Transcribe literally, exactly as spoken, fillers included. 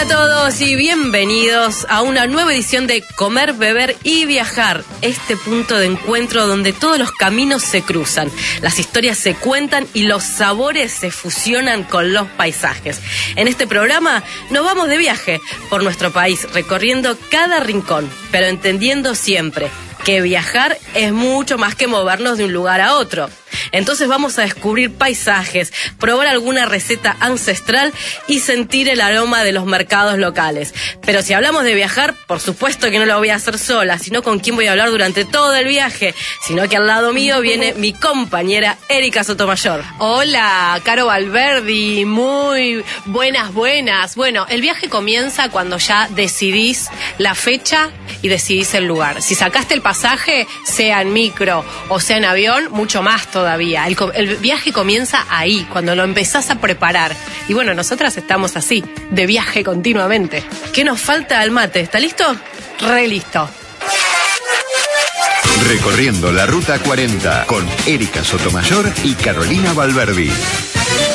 a todos y bienvenidos a una nueva edición de Comer, Beber y Viajar. Este punto de encuentro donde todos los caminos se cruzan, las historias se cuentan y los sabores se fusionan con los paisajes. En este programa nos vamos de viaje por nuestro país, recorriendo cada rincón, pero entendiendo siempre que viajar es mucho más que movernos de un lugar a otro. Entonces vamos a descubrir paisajes, probar alguna receta ancestral y sentir el aroma de los mercados locales. Pero si hablamos de viajar, por supuesto que no lo voy a hacer sola, sino con quién voy a hablar durante todo el viaje, sino que al lado mío viene mi compañera Erika Sotomayor. Hola, Caro Valverdi, muy buenas, buenas. Bueno, el viaje comienza cuando ya decidís la fecha y decidís el lugar. Si sacaste el pasaje, sea en micro o sea en avión, mucho más todavía. El, el viaje comienza ahí, cuando lo empezás a preparar. Y bueno, nosotras estamos así, de viaje continuamente. ¿Qué nos falta al mate? ¿Está listo? Re listo. Recorriendo la Ruta cuarenta con Erika Sotomayor y Carolina Valverdi.